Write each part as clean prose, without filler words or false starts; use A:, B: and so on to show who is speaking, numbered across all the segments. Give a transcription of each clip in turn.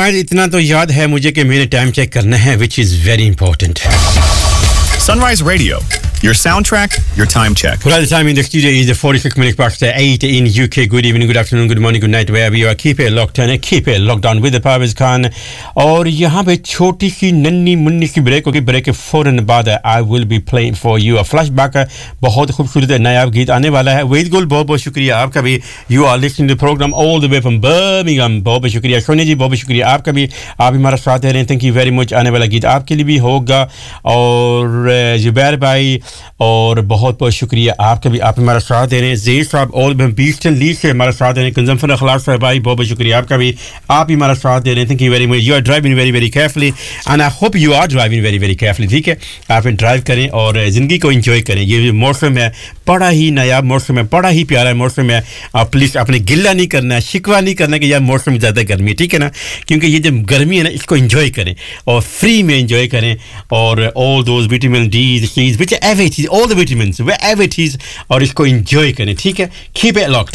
A: Sunrise इतना तो याद है मुझे कि मैंने टाइम चेक करना है which is very important.
B: Sunrise Radio, your soundtrack, your time check.
A: Well, the time in the studio is 46 minutes past 8 in UK. Good evening, good afternoon, good morning, good night, wherever you are. Keep it locked on, keep it locked on with the Parvez Khan. और यहाँ पे छोटी सी नन्ही मुन्नी सी break होगी. Break के फौरन बाद I will be playing for you a flashback. बहुत खूबसूरत नया गीत आने वाला है. वेद गोल बहुत बहुत शुक्रिया आपका भी. You are listening to the program all the way from Birmingham. बहुत बहुत शुक्रिया सोनी जी, बहुत बहुत शुक्रिया आपका भी. आप हमारा साथ दे रहे हैं. Thank you very much. आने वाला गीत आपके लिए भी होगा. और जुबैर भाई और बहुत बहुत शुक्रिया आपका भी. आप हमारा साथ दे रहे हैं. ज़ेर साहब ऑल बीस्टन लीग से हमारा साथ दे रहे हैं. कंजम्पशन अखलाक साहब भाई बहुत बहुत शुक्रिया आपका भी. आप ही हमारा साथ दे रहे हैं. Thank you very much. You are driving very very carefully and I hope you are driving very very carefully. ठीक है, आप ड्राइव करें और ज़िंदगी को एंजॉय करें. ये मौसम है बड़ा ही नायाब मौसम है, बड़ा ही प्यारा मौसम है. आप प्लीज़ अपने गिल्ला नहीं करना है, शिकवा नहीं करना कि यार मौसम ज़्यादा गर्मी है. ठीक है ना, क्योंकि ये जब गर्मी है ना इसको एंजॉय करें और फ्री में एंजॉय करें. और all those vitamin D cheese which ever it is all the vitamin wherever it is और इसको enjoy करें. ठीक है, keep it locked.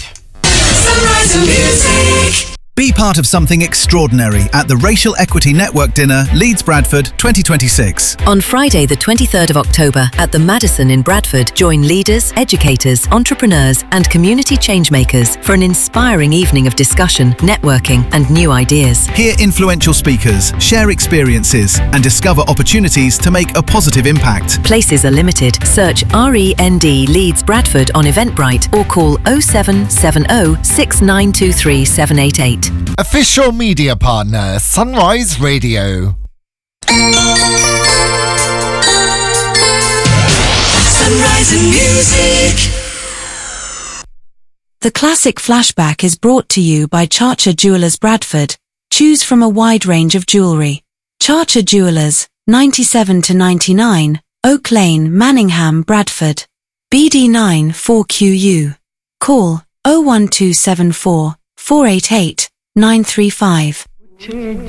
C: Be part of something extraordinary at the Racial Equity Network Dinner, Leeds Bradford 2026.
D: On Friday, the 23rd of October, at the Madison in Bradford, join leaders, educators, entrepreneurs, and community changemakers for an inspiring evening of discussion, networking, and new ideas.
C: Hear influential speakers, share experiences, and discover opportunities to make a positive impact.
D: Places are limited. Search REND Leeds Bradford on Eventbrite or call 0770 6923 788.
E: Official media partner, Sunrise Radio.
F: Sunrise Music.
G: The classic flashback is brought to you by Charcher Jewellers Bradford. Choose from a wide range of jewellery. Charcher Jewellers, 97 to 99, Oak Lane, Manningham, Bradford. BD9 4QU. Call 01274 488 935.